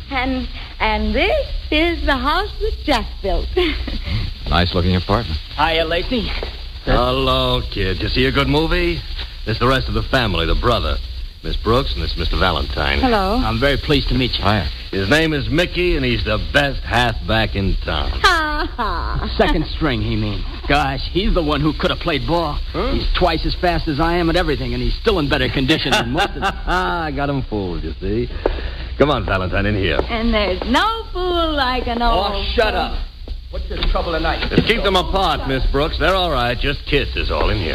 And this is the house that Jack built. Nice-looking apartment. Hiya, Lacey. Hello, kid. You see a good movie? This is the rest of the family, the brother. Miss Brooks, and this is Mr. Valentine. Hello. I'm very pleased to meet you. Hiya. His name is Mickey, and he's the best halfback in town. Ha ha. Second string, he means. Gosh, he's the one who could have played ball. Huh? He's twice as fast as I am at everything, and he's still in better condition than most of them. I got him fooled, you see. Come on, Valentine, in here. And there's no fool like an old... Oh, shut up. What's your trouble tonight? Just keep them apart, Miss Brooks. They're all right. Just kids is all in here.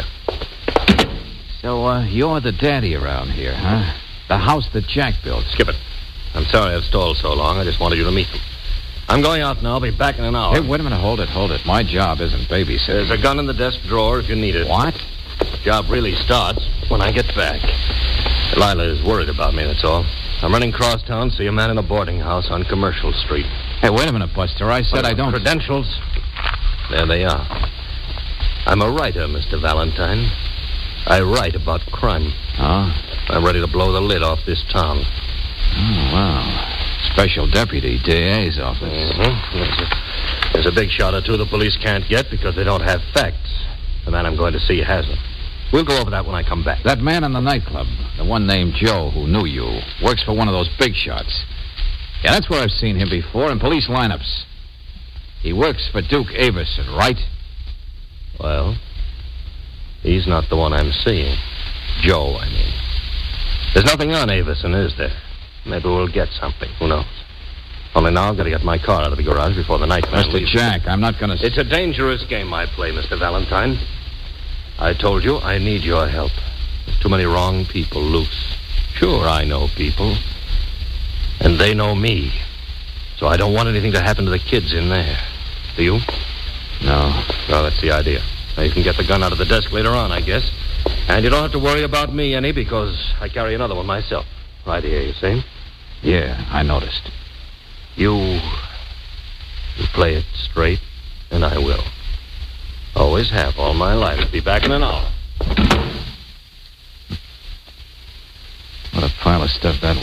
So, you're the daddy around here, huh? The house that Jack built. Skip it. I'm sorry I've stalled so long. I just wanted you to meet them. I'm going out now. I'll be back in an hour. Hey, wait a minute. Hold it. My job isn't babysitting. There's a gun in the desk drawer if you need it. What? The job really starts when I get back. Lila is worried about me, that's all. I'm running cross town, see a man in a boarding house on Commercial Street. Hey, wait a minute, Buster. I said I don't... Credentials? There they are. I'm a writer, Mr. Valentine. I write about crime. Oh? I'm ready to blow the lid off this town. Oh, wow. Special Deputy, DA's office. Mm-hmm. There's a big shot or two the police can't get because they don't have facts. The man I'm going to see has them. We'll go over that when I come back. That man in the nightclub, the one named Joe who knew you, works for one of those big shots. Yeah, that's where I've seen him before in police lineups. He works for Duke Avison, right? Well, he's not the one I'm seeing. Joe, I mean. There's nothing on Avison, is there? Maybe we'll get something. Who knows? Only now I've got to get my car out of the garage before the night man Mr. leaves. Jack, I'm not going to... It's a dangerous game I play, Mr. Valentine. I told you I need your help. There's too many wrong people loose. Sure, I know people. And they know me. So I don't want anything to happen to the kids in there. Do you? No. Well, that's the idea. Now you can get the gun out of the desk later on, I guess. And you don't have to worry about me any because I carry another one myself. Right here, you see? Yeah, I noticed. You play it straight, and I will. Always have all my life. Be back in an hour. What a pile of stuff that